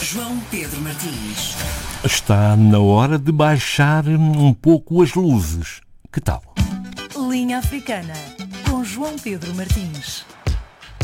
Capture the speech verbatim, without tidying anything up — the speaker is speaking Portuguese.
João Pedro Martins. Está na hora de baixar um pouco as luzes. Que tal? Linha Africana, com João Pedro Martins.